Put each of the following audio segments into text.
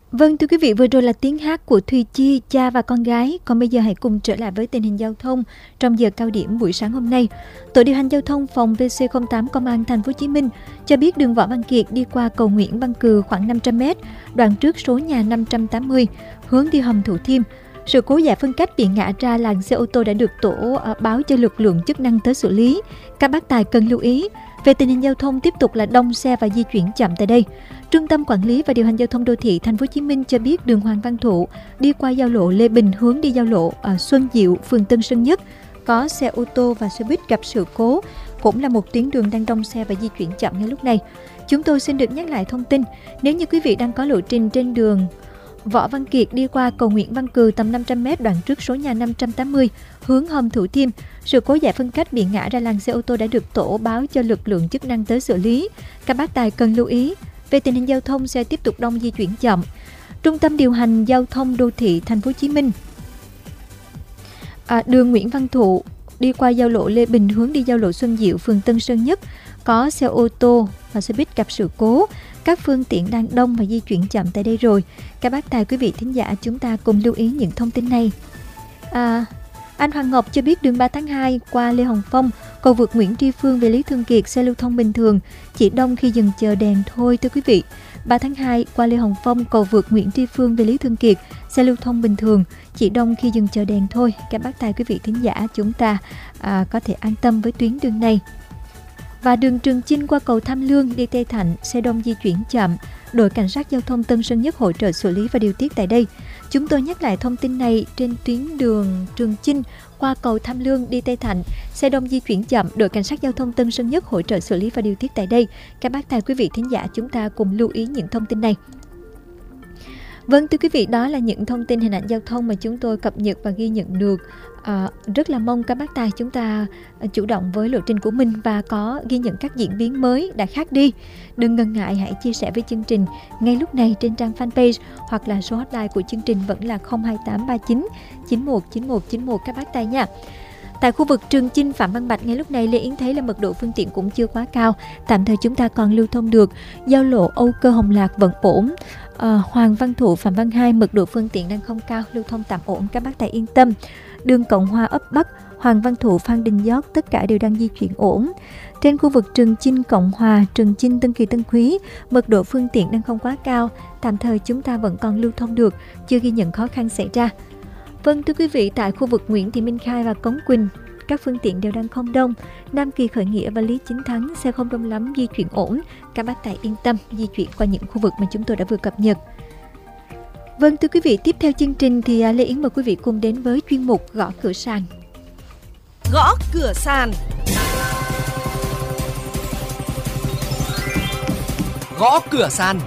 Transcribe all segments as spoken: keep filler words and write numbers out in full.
Vâng, thưa quý vị, vừa rồi là tiếng hát của Thùy Chi, cha và con gái. Còn bây giờ hãy cùng trở lại với tình hình giao thông trong giờ cao điểm buổi sáng hôm nay. Tổ điều hành giao thông phòng pê xê không tám Công an Thành phố Hồ Chí Minh cho biết đường Võ Văn Kiệt đi qua cầu Nguyễn Văn Cừ khoảng năm trăm mét, đoạn trước số nhà năm trăm tám mươi, hướng đi hầm Thủ Thiêm. Sự cố giải phân cách bị ngã ra làn xe ô tô đã được tổ báo cho lực lượng chức năng tới xử lý. Các bác tài cần lưu ý. Về tình hình giao thông tiếp tục là đông xe và di chuyển chậm tại đây. Trung tâm Quản lý và Điều hành Giao thông Đô thị Thành phố Hồ Chí Minh cho biết đường Hoàng Văn Thụ đi qua giao lộ Lê Bình hướng đi giao lộ ở Xuân Diệu, phường Tân Sơn Nhất có xe ô tô và xe buýt gặp sự cố, cũng là một tuyến đường đang đông xe và di chuyển chậm ngay lúc này. Chúng tôi xin được nhắc lại thông tin, nếu như quý vị đang có lộ trình trên đường Võ Văn Kiệt đi qua cầu Nguyễn Văn Cừ tầm năm trăm mét, đoạn trước số nhà năm trăm tám mươi hướng hầm Thủ Thiêm, sự cố giải phân cách bị ngã ra làn xe ô tô đã được tổ báo cho lực lượng chức năng tới xử lý. Các bác tài cần lưu ý. Về tình hình giao thông, xe tiếp tục đông di chuyển chậm. Trung tâm điều hành giao thông đô thị Thành phố Hồ Chí Minh, à, đường Nguyễn Văn Thụ đi qua giao lộ Lê Bình hướng đi giao lộ Xuân Diệu, phường Tân Sơn Nhất có xe ô tô và xe buýt gặp sự cố. Các phương tiện đang đông và di chuyển chậm tại đây rồi. Các bác tài, quý vị thính giả, chúng ta cùng lưu ý những thông tin này. À, anh Hoàng Ngọc cho biết đường ba tháng hai qua Lê Hồng Phong, cầu vượt Nguyễn Tri Phương về Lý Thường Kiệt xe lưu thông bình thường, chỉ đông khi dừng chờ đèn thôi thưa quý vị. ba tháng hai qua Lê Hồng Phong, cầu vượt Nguyễn Tri Phương về Lý Thường Kiệt xe lưu thông bình thường, chỉ đông khi dừng chờ đèn thôi. Các bác tài, quý vị thính giả, chúng ta à, có thể an tâm với tuyến đường này. Và đường Trường Chinh qua cầu Tham Lương đi Tây Thạnh, xe đông di chuyển chậm. Đội cảnh sát giao thông Tân Sơn Nhất hỗ trợ xử lý và điều tiết tại đây. Chúng tôi nhắc lại thông tin này, trên tuyến đường Trường Chinh qua cầu Tham Lương đi Tây Thạnh, xe đông di chuyển chậm. Đội cảnh sát giao thông Tân Sơn Nhất hỗ trợ xử lý và điều tiết tại đây. Các bác tài, quý vị thính giả, chúng ta cùng lưu ý những thông tin này. Vâng, thưa quý vị, đó là những thông tin hình ảnh giao thông mà chúng tôi cập nhật và ghi nhận được. À, rất là mong các bác tài chúng ta chủ động với lộ trình của mình và có ghi nhận các diễn biến mới đã khác đi. Đừng ngần ngại, hãy chia sẻ với chương trình ngay lúc này trên trang fanpage hoặc là số hotline của chương trình vẫn là không hai tám ba chín chín một chín một chín một các bác tài nha. Tại khu vực Trường Chinh Phạm Văn Bạch ngay lúc này, Lê Yến thấy là mật độ phương tiện cũng chưa quá cao, tạm thời chúng ta còn lưu thông được. Giao lộ Âu Cơ Hồng Lạc vẫn ổn. À, Hoàng Văn Thụ Phạm Văn Hai mật độ phương tiện đang không cao, lưu thông tạm ổn, các bác tài yên tâm. Đường Cộng Hòa ấp Bắc, Hoàng Văn Thụ Phan Đình Giót tất cả đều đang di chuyển ổn. Trên khu vực Trường Chinh Cộng Hòa, Trường Chinh Tân Kỳ Tân Quý, mật độ phương tiện đang không quá cao, tạm thời chúng ta vẫn còn lưu thông được, chưa ghi nhận khó khăn xảy ra. Vâng, thưa quý vị, tại khu vực Nguyễn Thị Minh Khai và Cống Quỳnh, các phương tiện đều đang không đông. Nam Kỳ Khởi Nghĩa và Lý Chính Thắng xe không đông lắm, di chuyển ổn. Các bác tài yên tâm di chuyển qua những khu vực mà chúng tôi đã vừa cập nhật. Vâng, thưa quý vị, tiếp theo chương trình thì Lê Yến mời quý vị cùng đến với chuyên mục Gõ Cửa Sàn. Gõ Cửa Sàn. Gõ Cửa Sàn.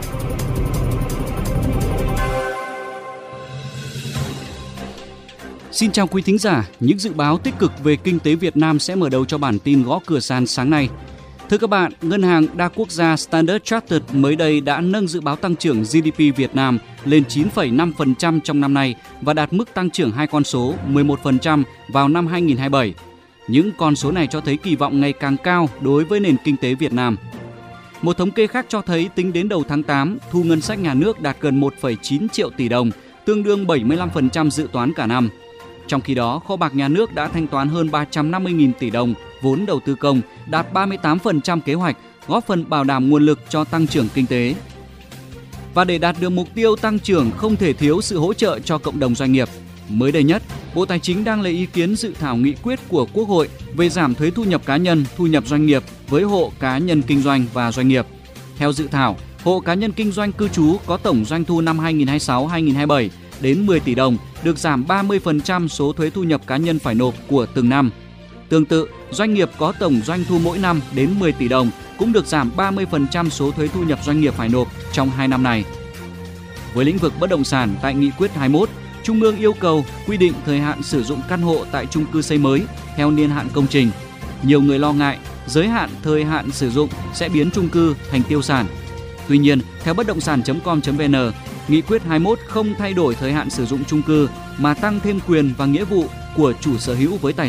Xin chào quý thính giả, những dự báo tích cực về kinh tế Việt Nam sẽ mở đầu cho bản tin Gõ Cửa Sàn sáng nay. Thưa các bạn, Ngân hàng Đa Quốc gia Standard Chartered mới đây đã nâng dự báo tăng trưởng giê đê pê Việt Nam lên chín phẩy năm phần trăm trong năm nay và đạt mức tăng trưởng hai con số mười một phần trăm vào năm hai nghìn không trăm hai mươi bảy. Những con số này cho thấy kỳ vọng ngày càng cao đối với nền kinh tế Việt Nam. Một thống kê khác cho thấy tính đến đầu tháng tám, thu ngân sách nhà nước đạt gần một phẩy chín triệu tỷ đồng, tương đương bảy mươi lăm phần trăm dự toán cả năm. Trong khi đó, kho bạc nhà nước đã thanh toán hơn ba trăm năm mươi nghìn tỷ đồng vốn đầu tư công, đạt ba mươi tám phần trăm kế hoạch, góp phần bảo đảm nguồn lực cho tăng trưởng kinh tế. Và để đạt được mục tiêu tăng trưởng không thể thiếu sự hỗ trợ cho cộng đồng doanh nghiệp. Mới đây nhất, Bộ Tài chính đang lấy ý kiến dự thảo nghị quyết của Quốc hội về giảm thuế thu nhập cá nhân, thu nhập doanh nghiệp với hộ cá nhân kinh doanh và doanh nghiệp. Theo dự thảo, hộ cá nhân kinh doanh cư trú có tổng doanh thu năm hai nghìn không trăm hai mươi sáu hai nghìn không trăm hai mươi bảy đến mười tỷ đồng được giảm ba mươi phần trăm số thuế thu nhập cá nhân phải nộp của từng năm. Tương tự, doanh nghiệp có tổng doanh thu mỗi năm đến mười tỷ đồng cũng được giảm ba mươi phần trăm số thuế thu nhập doanh nghiệp phải nộp trong hai năm này. Với lĩnh vực bất động sản, tại Nghị quyết hai mươi mốt, Trung ương yêu cầu quy định thời hạn sử dụng căn hộ tại chung cư xây mới theo niên hạn công trình. Nhiều người lo ngại giới hạn thời hạn sử dụng sẽ biến chung cư thành tiêu sản. Tuy nhiên, theo bất động sản chấm com chấm vn, Nghị quyết hai mươi mốt không thay đổi thời hạn sử dụng chung cư mà tăng thêm quyền và nghĩa vụ của chủ sở hữu với tài